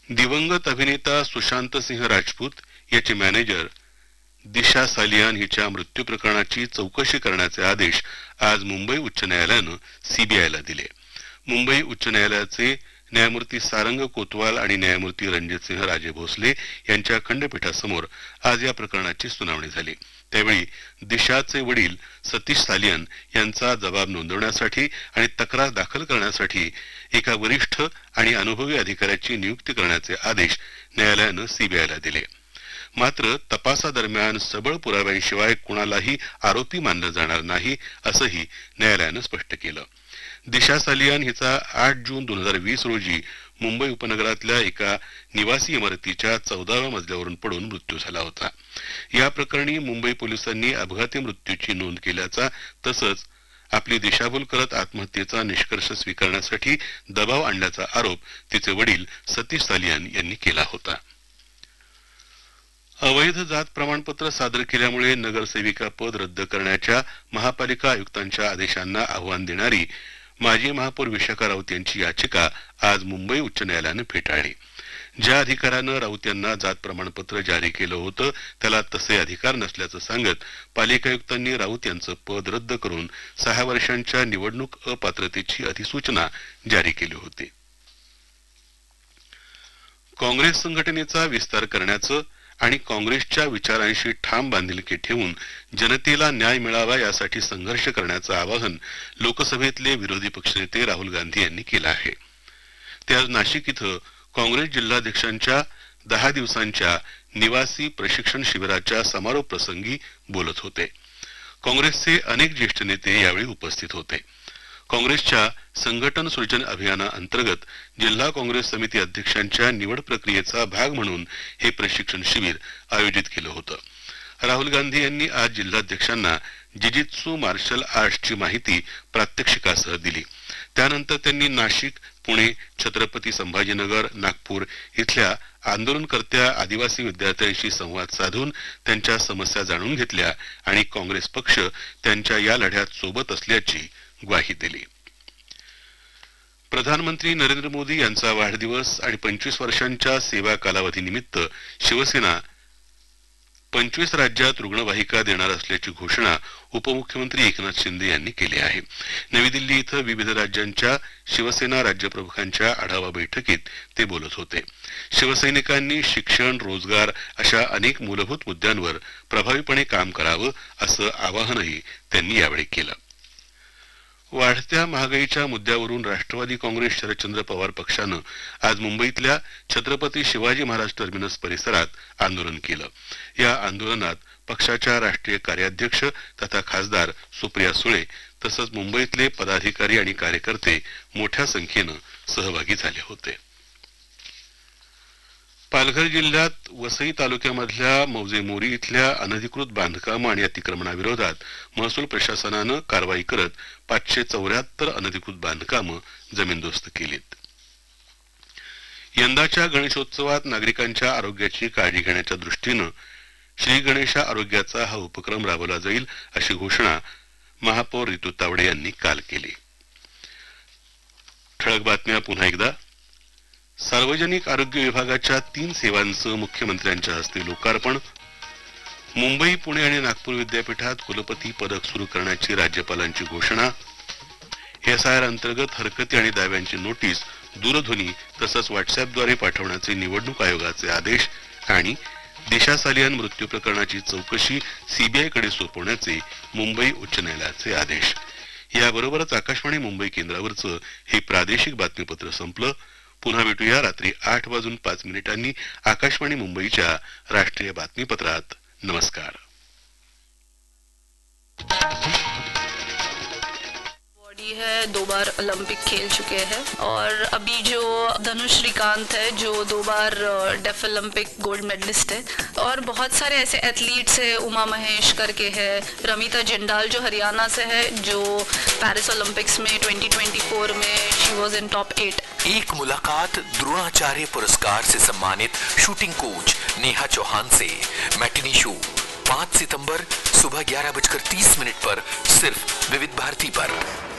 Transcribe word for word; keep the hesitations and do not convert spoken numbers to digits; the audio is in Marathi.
दिवंगत अभिनेता सुशांत सिंह राजपूत याचे मॅनेजर दिशा सालियान हिच्या मृत्यू प्रकरणाची चौकशी करण्याचे आदेश आज मुंबई उच्च न्यायालयानं सीबीआयला दिले. मुंबई उच्च न्यायालयाचे न्यायमूर्ती सारंग कोतवाल आणि न्यायमूर्ती रणजितसिंह राजे भोसले यांच्या खंडपीठासमोर आज या प्रकरणाची सुनावणी झाली. त्यावेळी दिशाचे वडील सतीश सालियन यांचा जबाब नोंदवण्यासाठी आणि तक्रार दाखल करण्यासाठी एका वरिष्ठ आणि अनुभवी अधिकाऱ्याची नियुक्ती करण्याचे आदेश न्यायालयानं सीबीआयला दिले. मात्र तपासादरम्यान सबळ पुराव्यांशिवाय कुणालाही आरोपी मानलं जाणार नाही असंही न्यायालयानं स्पष्ट केलं. दिशा सालियान हिचा आठ जून दोन हजार वीस रोजी मुंबई उपनगरातल्या एका निवासी इमारतीच्या चौदाव्या मजल्यावरून पडून मृत्यू झाला होता. या प्रकरणी मुंबई पोलिसांनी अपघाती मृत्यूची नोंद केल्याचा तसंच आपली दिशाभूल करत आत्महत्येचा निष्कर्ष स्वीकारण्यासाठी दबाव आणल्याचा आरोप तिचे वडील सतीश सालियान यांनी केला होता. अवैध जात प्रमाणपत्र सादर केल्यामुळे नगरसेविका पद रद्द करण्याच्या महापालिका आयुक्तांच्या आदेशांना आव्हान देणारी माजी महापौर विशाखा राऊत यांची याचिका आज मुंबई उच्च न्यायालयानं फेटाळली. ज्या अधिकाऱ्यानं राऊत यांना जात प्रमाणपत्र जारी केलं होतं त्याला तसे अधिकार नसल्याचं सांगत पालिका आयुक्तांनी राऊत यांचं पद रद्द करून सहा वर्षांच्या निवडणूक अपात्रतेची अधिसूचना जारी केली होती. काँग्रेस संघटनेचा विस्तार करण्याचं आणि काँग्रेसच्या विचारांशी ठाम बांधिलकी ठेवून जनतेला न्याय मिळावा यासाठी संघर्ष करण्याचं आवाहन लोकसभेतले विरोधी पक्षनेते राहुल गांधी यांनी केलं आहे. ते आज नाशिक इथं काँग्रेस जिल्हाध्यक्षांच्या दहा दिवसांच्या निवासी प्रशिक्षण शिबिराच्या समारोप प्रसंगी बोलत होते. काँग्रेसचे अनेक ज्येष्ठ नेते यावेळी उपस्थित होते. काँग्रेसच्या संघटन सृजन अभियानाअंतर्गत जिल्हा काँग्रेस समिती अध्यक्षांच्या निवड प्रक्रियेचा भाग म्हणून हे प्रशिक्षण शिबिर आयोजित केलं होतं. राहुल गांधी यांनी आज जिल्हाध्यक्षांना जिजित्सू मार्शल आर्ट्सची माहिती प्रात्यक्षिकासह दिली. त्यानंतर त्यांनी नाशिक, पुणे, छत्रपती संभाजीनगर, नागपूर इथल्या आंदोलनकर्त्या आदिवासी विद्यार्थ्यांशी संवाद साधून त्यांच्या समस्या जाणून घेतल्या आणि काँग्रेस पक्ष त्यांच्या या लढ्यात सोबत असल्याची ग्वाही दिली. प्रधानमंत्री नरेंद्र मोदी यांचा वाढदिवस आणि पंचवीस वर्षांच्या सेवा कालावधीनिमित्त शिवसेना पंचवीस राज्यात रुग्णवाहिका देणार असल्याची घोषणा उपमुख्यमंत्री एकनाथ शिंदे यांनी केली आहे. नवी दिल्ली इथं विविध राज्यांच्या शिवसेना राज्यप्रमुखांच्या आढावा बैठकीत ते बोलत होते. शिवसैनिकांनी शिक्षण, रोजगार अशा अनेक मूलभूत मुद्द्यांवर प्रभावीपणे काम करावं असं आवाहनही त्यांनी यावेळी केलं. वाढत्या महागाईच्या मुद्द्यावरून राष्ट्रवादी काँग्रेस शरदचंद्र पवार पक्षानं आज मुंबईतल्या छत्रपती शिवाजी महाराज टर्मिनस परिसरात आंदोलन केलं. या आंदोलनात पक्षाच्या राष्ट्रीय कार्याध्यक्ष तथा खासदार सुप्रिया सुळे तसंच मुंबईतले पदाधिकारी आणि कार्यकर्ते मोठ्या संख्येनं सहभागी झाले होते. पालघर जिल्ह्यात वसई तालुक्यामधल्या मौजे मोरी इथल्या अनधिकृत बांधकाम आणि अतिक्रमणाविरोधात महसूल प्रशासनानं कारवाई करत पाचशे चौऱ्याहत्तर अनधिकृत बांधकामं जमीनदोस्त केलीत. यंदाच्या गणेशोत्सवात नागरिकांच्या आरोग्याची काळजी घेण्याच्या दृष्टीनं श्री गणेशा आरोग्याचा हा उपक्रम राबवला जाईल अशी घोषणा महापौर रितू तावडे यांनी काल केली. ठळक बातम्या पुन्हा एकदा. सार्वजनिक आरोग्य विभागाच्या तीन सेवांचं मुख्यमंत्र्यांच्या हस्ते लोकार्पण. मुंबई, पुणे आणि नागपूर विद्यापीठात कुलपती पदक सुरू करण्याची राज्यपालांची घोषणा. एसआयआर अंतर्गत हरकती आणि दाव्यांची नोटीस दूरध्वनी तसंच व्हॉट्सअपद्वारे पाठवण्याचे निवडणूक आयोगाचे आदेश. आणि दिशा सालियान मृत्यू प्रकरणाची चौकशी सीबीआयकडे सोपवण्याचे मुंबई उच्च न्यायालयाचे आदेश. याबरोबरच आकाशवाणी मुंबई केंद्रावरचं हे प्रादेशिक बातमीपत्र संपलं. पुन्हा भेटूया रात्री आठ वाजून पाच मिनिटांनी आकाशवाणी मुंबईच्या राष्ट्रीय बातमीपत्रात. नमस्कार. है दो बार ओलंपिक खेल चुके हैं और अभी जो धनुष श्रीकांत है जो दो बार डेफ ओलंपिक गोल्ड मेडलिस्ट है और बहुत सारे ऐसे एथलीट्स है, उमा महेश करके है, रमिता जिंडाल जो हरियाणा से है जो पेरिस ओलंपिक्स में ट्वेंटी ट्वेंटी फोर में शी वाज इन टॉप एट. एक मुलाकात द्रोणाचार्य पुरस्कार से सम्मानित शूटिंग कोच नेहा चौहान से. मैटिनी शो पाँच सितंबर सुबह ग्यारह बजकर तीस मिनट पर सिर्फ विविध भारती पर.